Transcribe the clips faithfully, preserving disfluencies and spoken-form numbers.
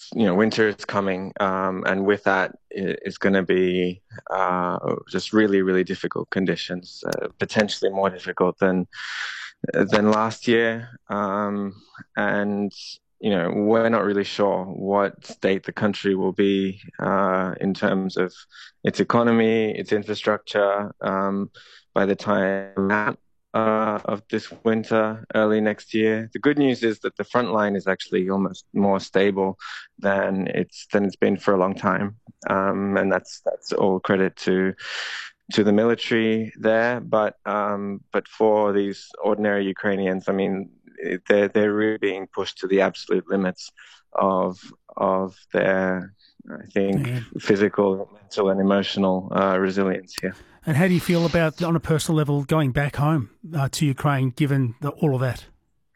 you know, winter is coming, um, and with that it's going to be uh, just really, really difficult conditions, uh, potentially more difficult than than last year. Um, and you know, we're not really sure what state the country will be uh, in terms of its economy, its infrastructure, um, by the time out uh, of this winter, early next year. The good news is that the front line is actually almost more stable than it's than it's been for a long time, um, and that's that's all credit to to the military there. But um, but for these ordinary Ukrainians, I mean, they're they're really being pushed to the absolute limits of of their, I think, Yeah. physical, mental, and emotional uh, resilience here. And how do you feel about, on a personal level, going back home uh, to Ukraine, given the, all of that?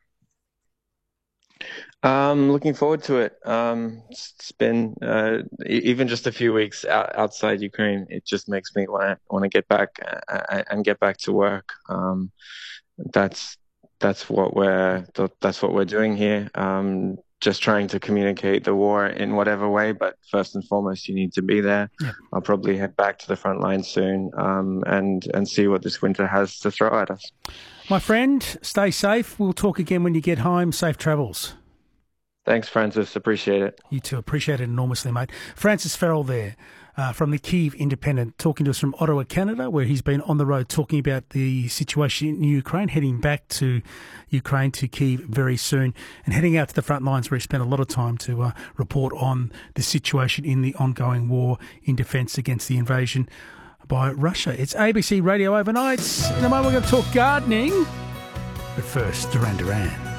Um, looking forward to it. Um, it's been uh, e- even just a few weeks out, outside Ukraine. It just makes me want to want to get back uh, and get back to work. Um, that's that's what we're that's what we're doing here. Um, just trying to communicate the war in whatever way, but first and foremost, you need to be there. Yep. I'll probably head back to the front line soon, um, and and see what this winter has to throw at us. My friend, stay safe. We'll talk again when you get home. Safe travels. Thanks, Francis. Appreciate it. You too. Appreciate it enormously, mate. Francis Farrell there uh, from the Kyiv Independent, talking to us from Ottawa, Canada, where he's been on the road talking about the situation in Ukraine, heading back to Ukraine, to Kyiv very soon, and heading out to the front lines where he spent a lot of time to uh, report on the situation in the ongoing war in defence against the invasion by Russia. It's A B C Radio Overnights. In a moment, we're going to talk gardening. But first, Duran Duran.